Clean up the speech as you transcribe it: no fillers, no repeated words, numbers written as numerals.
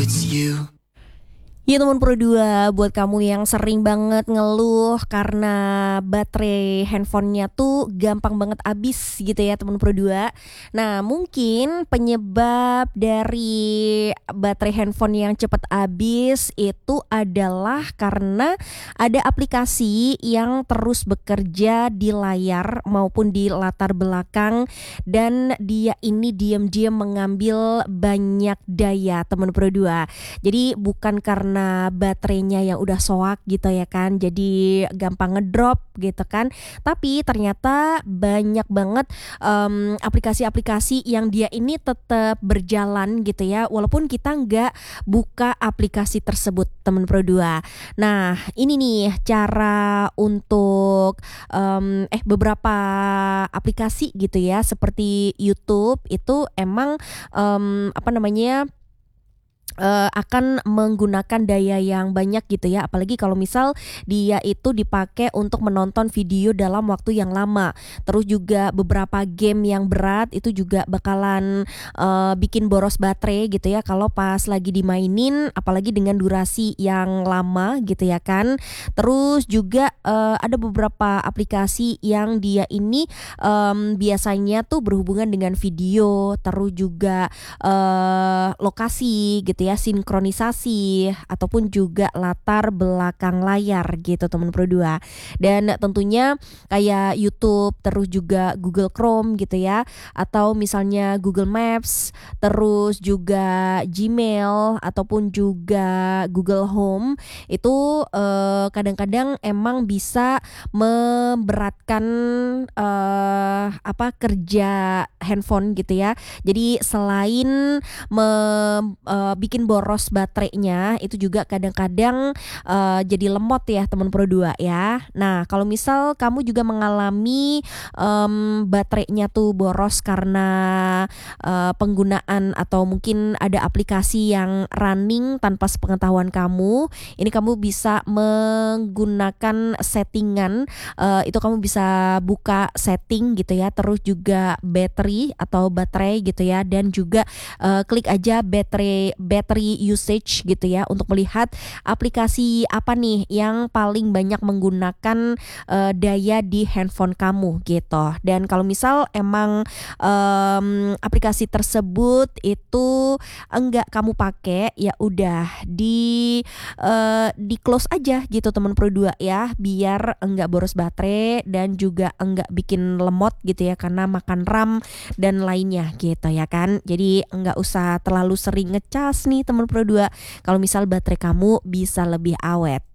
it's you. Ya teman Pro 2, buat kamu yang sering banget ngeluh karena baterai handphonenya tuh gampang banget habis gitu ya teman Pro 2. Nah mungkin penyebab dari baterai handphone yang cepat habis itu adalah karena ada aplikasi yang terus bekerja di layar maupun di latar belakang, dan dia ini diam-diam mengambil banyak daya teman Pro 2. Jadi bukan karena baterainya yang udah soak gitu ya kan, jadi gampang ngedrop gitu kan, tapi ternyata banyak banget aplikasi-aplikasi yang dia ini tetap berjalan gitu ya, walaupun kita nggak buka aplikasi tersebut teman Pro 2. Nah ini nih cara untuk beberapa aplikasi gitu ya, seperti YouTube itu emang akan menggunakan daya yang banyak gitu ya, apalagi kalau misal dia itu dipakai untuk menonton video dalam waktu yang lama. Terus juga beberapa game yang berat itu juga bakalan bikin boros baterai gitu ya kalau pas lagi dimainin, apalagi dengan durasi yang lama gitu ya kan. Terus juga ada beberapa aplikasi yang dia ini biasanya tuh berhubungan dengan video, terus juga lokasi gitu ya, sinkronisasi ataupun juga latar belakang layar gitu teman Pro 2. Dan tentunya kayak YouTube, terus juga Google Chrome gitu ya, atau misalnya Google Maps, terus juga Gmail ataupun juga Google Home itu kadang-kadang emang bisa memberatkan kerja handphone gitu ya. Jadi selain bikin boros baterainya, itu juga kadang-kadang jadi lemot ya teman Pro 2 ya. Nah kalau misal kamu juga mengalami baterainya tuh boros karena penggunaan atau mungkin ada aplikasi yang running tanpa sepengetahuan kamu, ini kamu bisa menggunakan settingan, itu kamu bisa buka setting gitu ya, terus juga baterai gitu ya, dan juga klik aja battery usage gitu ya, untuk melihat aplikasi apa nih yang paling banyak menggunakan daya di handphone kamu gitu. Dan kalau misal emang aplikasi tersebut itu enggak kamu pakai, ya udah di close aja gitu teman Pro 2 ya, biar enggak boros baterai dan juga enggak bikin lemot gitu ya karena makan RAM dan lainnya gitu ya kan. Jadi enggak usah terlalu sering ngecas nih teman Pro 2 kalau misal baterai kamu bisa lebih awet.